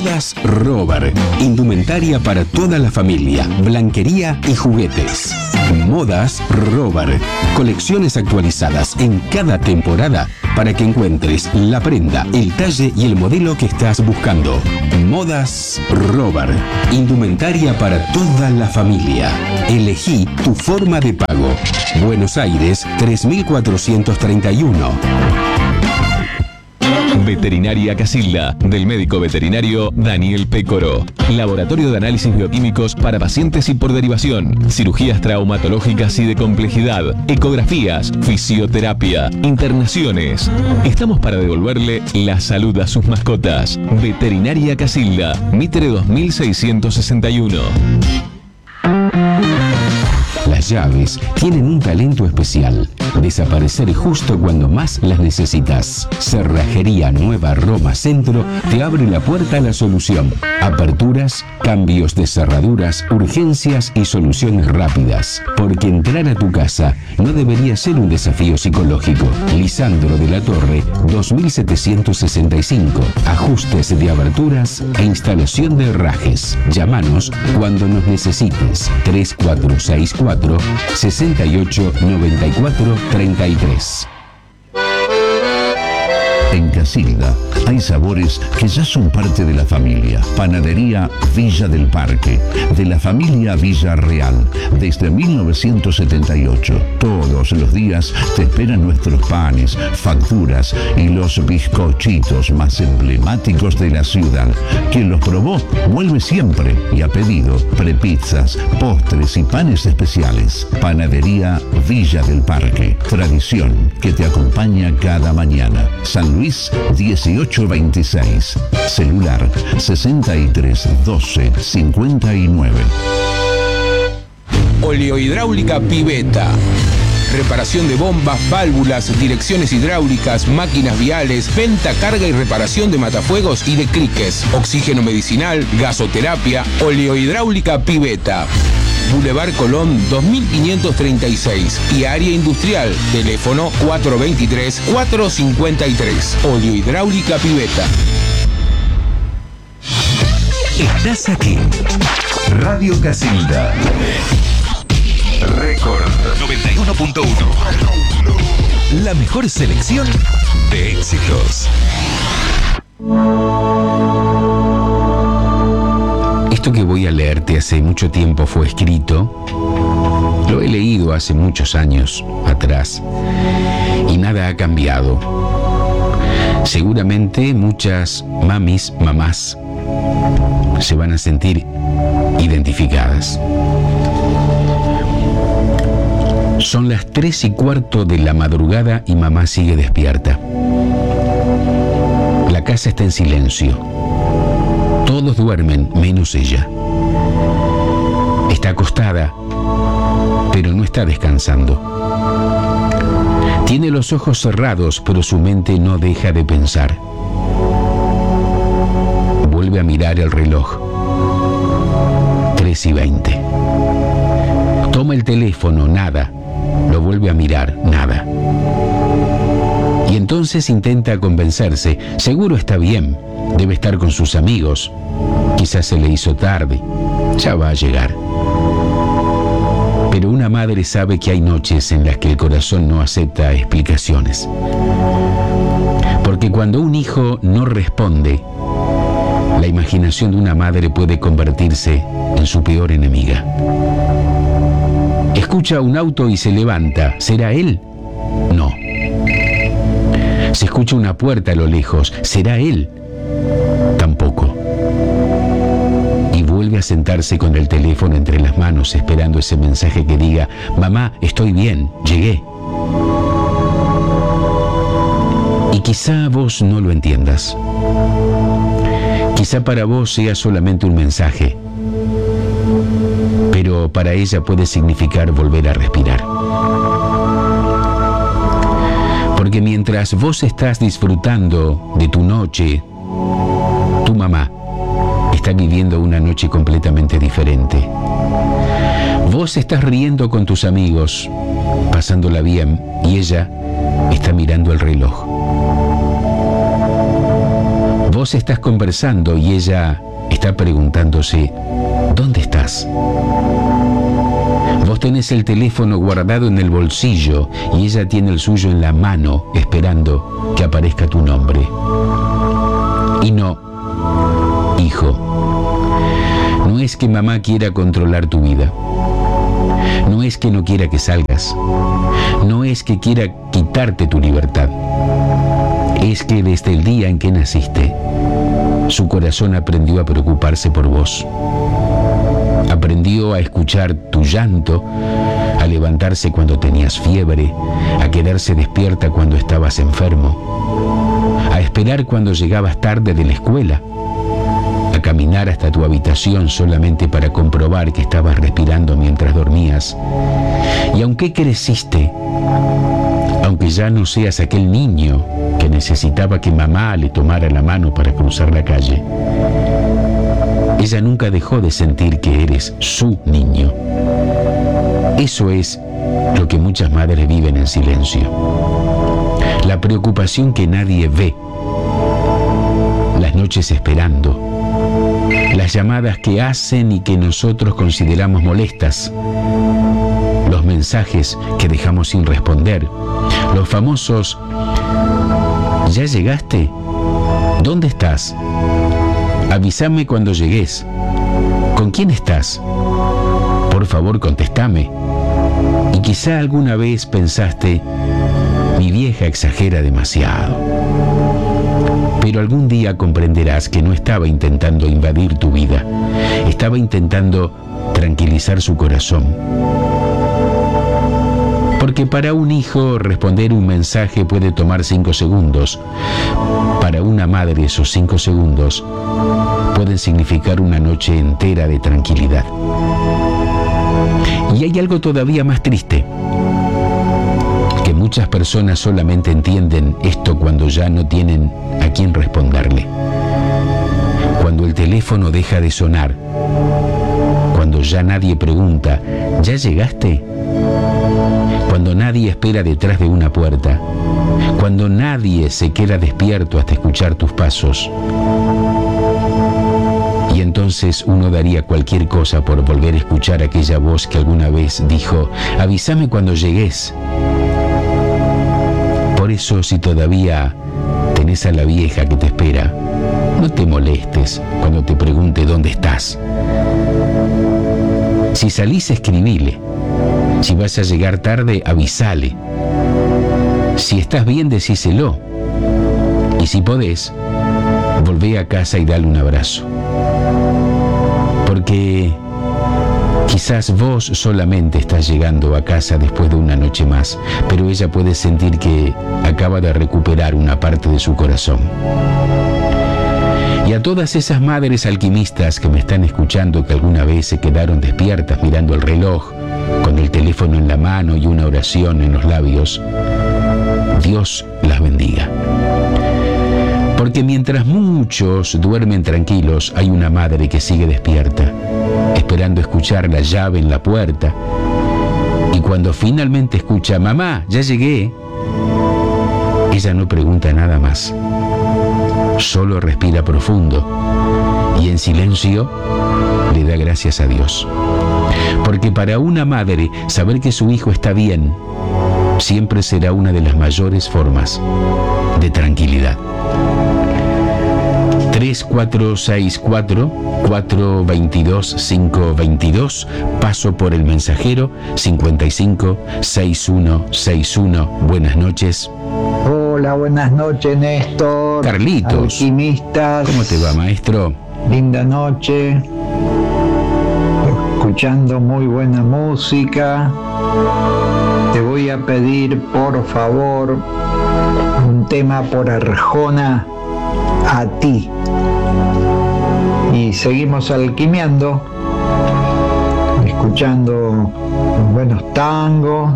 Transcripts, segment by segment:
Modas Rover, indumentaria para toda la familia, blanquería y juguetes. Modas Rover, colecciones actualizadas en cada temporada para que encuentres la prenda, el talle y el modelo que estás buscando. Modas Rover, indumentaria para toda la familia. Elegí tu forma de pago. Buenos Aires 3431. Veterinaria Casilda, del médico veterinario Daniel Pécoro. Laboratorio de análisis bioquímicos para pacientes y por derivación. Cirugías traumatológicas y de complejidad. Ecografías, fisioterapia, internaciones. Estamos para devolverle la salud a sus mascotas. Veterinaria Casilda, Mitre 2661. Las llaves tienen un talento especial: desaparecer justo cuando más las necesitas. Cerrajería Nueva Roma Centro te abre la puerta a la solución. Aperturas, cambios de cerraduras, urgencias y soluciones rápidas. Porque entrar a tu casa no debería ser un desafío psicológico. Lisandro de la Torre 2765. Ajustes de aberturas e instalación de herrajes. Llámanos cuando nos necesites. 3464 68 94 33. En Casilda hay sabores que ya son parte de la familia. Panadería Villa del Parque, de la familia Villarreal, desde 1978. Todos los días te esperan nuestros panes, facturas y los bizcochitos más emblemáticos de la ciudad. Quien los probó vuelve siempre y a pedido prepizzas, postres y panes especiales. Panadería Villa del Parque, tradición que te acompaña cada mañana. San Luis 1826, celular 63 12 59. Oleohidráulica Piveta. Reparación de bombas, válvulas, direcciones hidráulicas, máquinas viales, venta, carga y reparación de matafuegos y de criques. Oxígeno medicinal, gasoterapia. Oleohidráulica Piveta. Boulevard Colón 2536 y área industrial, teléfono 423-453. Oleohidráulica Piveta. Estás aquí. Radio Casilda. Récord 91.1. La mejor selección de éxitos. Esto que voy a leerte hace mucho tiempo fue escrito, lo he leído hace muchos años atrás y nada ha cambiado. Seguramente muchas mamás se van a sentir identificadas. Son las 3:15 de la madrugada y mamá sigue despierta. La casa está en silencio. Todos duermen, menos ella. Está acostada, pero no está descansando. Tiene los ojos cerrados, pero su mente no deja de pensar. Vuelve a mirar el reloj. 3:20. Toma el teléfono, nada. Lo vuelve a mirar, nada. Y entonces intenta convencerse. Seguro está bien. Debe estar con sus amigos. Quizás se le hizo tarde. Ya va a llegar. Pero una madre sabe que hay noches en las que el corazón no acepta explicaciones. Porque cuando un hijo no responde, la imaginación de una madre puede convertirse en su peor enemiga. Escucha un auto y se levanta. ¿Será él? No. Se escucha una puerta a lo lejos. ¿Será él? Tampoco. Y vuelve a sentarse con el teléfono entre las manos esperando ese mensaje que diga: mamá, estoy bien, llegué. Y quizá vos no lo entiendas. Quizá para vos sea solamente un mensaje, pero para ella puede significar volver a respirar. Porque mientras vos estás disfrutando de tu noche, tu mamá está viviendo una noche completamente diferente. Vos estás riendo con tus amigos, pasándola bien, y ella está mirando el reloj. Vos estás conversando y ella está preguntándose, ¿dónde estás? Vos tenés el teléfono guardado en el bolsillo y ella tiene el suyo en la mano esperando que aparezca tu nombre. Y no, hijo, no es que mamá quiera controlar tu vida. No es que no quiera que salgas. No es que quiera quitarte tu libertad. Es que desde el día en que naciste, su corazón aprendió a preocuparse por vos. Aprendió a escuchar tu llanto, a levantarse cuando tenías fiebre, a quedarse despierta cuando estabas enfermo, a esperar cuando llegabas tarde de la escuela, a caminar hasta tu habitación solamente para comprobar que estabas respirando mientras dormías. Y aunque creciste, aunque ya no seas aquel niño que necesitaba que mamá le tomara la mano para cruzar la calle, ella nunca dejó de sentir que eres su niño. Eso es lo que muchas madres viven en silencio. La preocupación que nadie ve, las noches esperando, las llamadas que hacen y que nosotros consideramos molestas, los mensajes que dejamos sin responder, los famosos ¿ya llegaste? ¿Dónde estás? Avísame cuando llegues. ¿Con quién estás? Por favor, contéstame. Y quizá alguna vez pensaste, mi vieja exagera demasiado. Pero algún día comprenderás que no estaba intentando invadir tu vida, estaba intentando tranquilizar su corazón. Porque para un hijo responder un mensaje puede tomar 5 segundos. Para una madre esos 5 segundos pueden significar una noche entera de tranquilidad. Y hay algo todavía más triste, que muchas personas solamente entienden esto cuando ya no tienen a quién responderle. Cuando el teléfono deja de sonar, cuando ya nadie pregunta, ¿ya llegaste? Cuando nadie espera detrás de una puerta, cuando nadie se queda despierto hasta escuchar tus pasos. Y entonces uno daría cualquier cosa por volver a escuchar aquella voz que alguna vez dijo, avísame cuando llegues. Por eso, si todavía tenés a la vieja que te espera, no te molestes cuando te pregunte dónde estás. Si salís, escribile. Si vas a llegar tarde, avísale. Si estás bien, decíselo. Y si podés, volvé a casa y dale un abrazo. Porque quizás vos solamente estás llegando a casa después de una noche más, pero ella puede sentir que acaba de recuperar una parte de su corazón. Y a todas esas madres alquimistas que me están escuchando, que alguna vez se quedaron despiertas mirando el reloj, con el teléfono en la mano y una oración en los labios, Dios las bendiga. Porque mientras muchos duermen tranquilos, hay una madre que sigue despierta, esperando escuchar la llave en la puerta. Y cuando finalmente escucha, mamá, ya llegué, ella no pregunta nada más. Solo respira profundo y en silencio le da gracias a Dios. Porque para una madre, saber que su hijo está bien siempre será una de las mayores formas de tranquilidad. 3464-422-522. Paso por el mensajero 556161. Buenas noches. Hola, buenas noches, Néstor. Carlitos. Alquimistas. ¿Cómo te va, maestro? Linda noche. Escuchando muy buena música. Te voy a pedir, por favor, un tema por Arjona, A ti. Y seguimos alquimiando, escuchando buenos tangos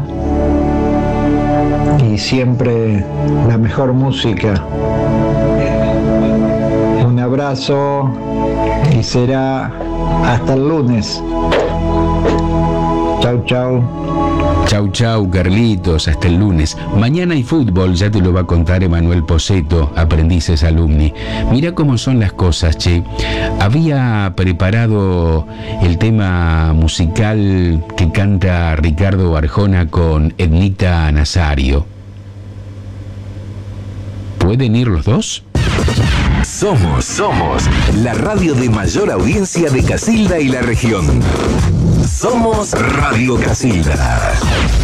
y siempre la mejor música. Un abrazo y será hasta el lunes. Chau, chau. Chau, chau, Carlitos, hasta el lunes. Mañana hay fútbol, ya te lo va a contar Emanuel Poseto, Aprendices Alumni. Mira cómo son las cosas, che. Había preparado el tema musical que canta Ricardo Arjona con Ednita Nazario. ¿Pueden ir los dos? Somos la radio de mayor audiencia de Casilda y la región. Somos Radio Casilda.